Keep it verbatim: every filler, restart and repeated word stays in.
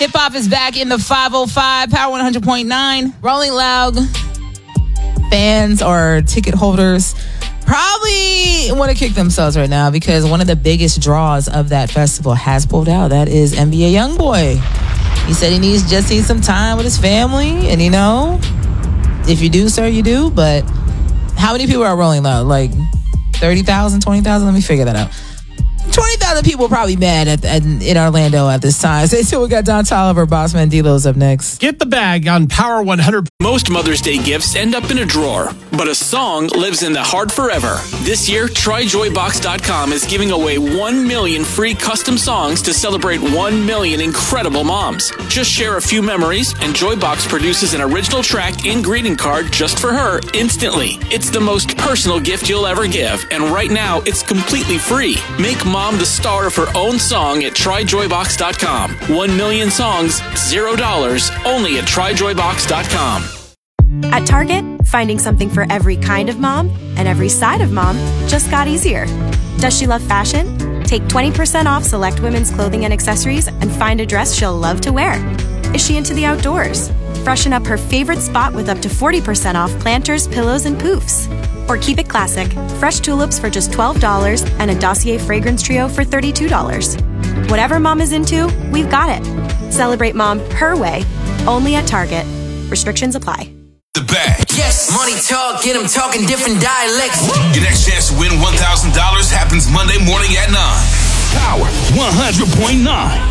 Hip hop is back in the five oh five, Power one hundred point nine. Rolling Loud fans or ticket holders probably want to kick themselves right now because one of the biggest draws of that festival has pulled out. That is N B A Youngboy. He said he needs just needs some time with his family, and you know, if you do, sir, you do. But how many people are Rolling Loud? Like thirty thousand, twenty thousand? Let me figure that out. twenty thousand people probably mad at, at in Orlando at this time. So, so we got Don Toliver, Bossman D-Lo's up next. Get the bag on Power one hundred. Most Mother's Day gifts end up in a drawer, but a song lives in the heart forever. This year, try joy box dot com is giving away one million free custom songs to celebrate one million incredible moms. Just share a few memories, and Joybox produces an original track and greeting card just for her instantly. It's the most personal gift you'll ever give, and right now, it's completely free. Make mom the star of her own song at try joy box dot com. One million songs, zero dollars, only at try joy box dot com. At Target, finding something for every kind of mom and every side of mom just got easier. Does she love fashion? Take twenty percent off select women's clothing and accessories and find a dress she'll love to wear. Is she into the outdoors? Freshen up her favorite spot with up to forty percent off planters, pillows, and poofs. Or keep it classic, fresh tulips for just twelve dollars and a Dossier fragrance trio for thirty-two dollars. Whatever mom is into, we've got it. Celebrate mom her way, only at Target. Restrictions apply. The bag. Yes, money talk, get them talking different dialects. Your next chance to win one thousand dollars happens Monday morning at nine. Power one hundred point nine.